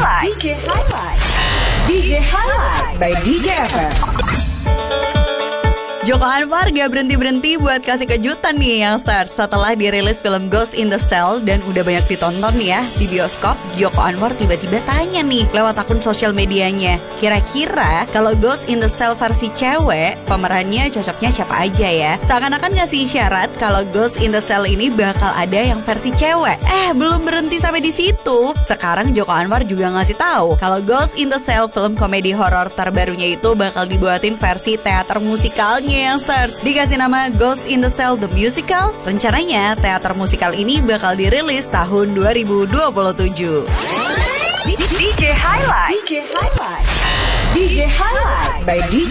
by DJ FM. Joko Anwar gak berhenti-berhenti buat kasih kejutan nih Youngsters. Setelah dirilis film Ghost in the Shell dan udah banyak ditonton nih ya di bioskop, Joko Anwar tiba-tiba tanya nih lewat akun sosial medianya, kira-kira kalau Ghost in the Shell versi cewek, pemerannya cocoknya siapa aja ya? Seakan-akan ngasih isyarat kalau Ghost in the Shell ini bakal ada yang versi cewek. Belum berhenti sampai di situ. Sekarang Joko Anwar juga ngasih tahu kalau Ghost in the Shell, film komedi horor terbarunya itu bakal dibuatin versi teater musikalnya Youngsters. Dikasih nama Ghost in the Shell The Musical. Rencananya teater musikal ini bakal dirilis tahun 2027. DJ Highlight by DJ